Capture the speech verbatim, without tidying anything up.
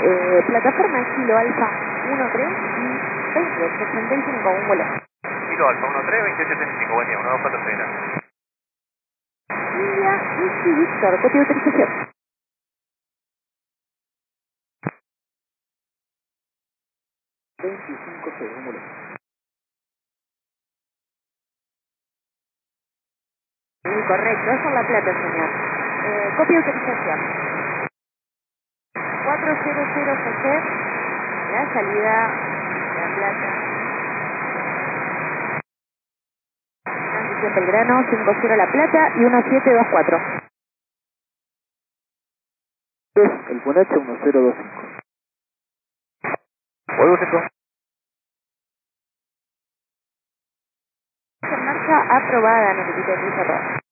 Eh, plataforma Kilo Alfa uno tres y veintiocho setenta y cinco, un vuelo. Kilo Alfa uno tres, veintiocho setenta y cinco, buen día, uno dos cuatro seis. India, Whisky Víctor, copia de autorización. veinticinco seis, un vuelo. Sí, correcto, es por La Plata, señor. Eh, copia de autorización. cuatro cero cero José, la salida de La Plata. Transición Belgrano, cinco cero La Plata y uno siete dos cuatro. El Bonacha uno cero dos cinco. Vuelvo cinco. En marcha aprobada, necesita el error.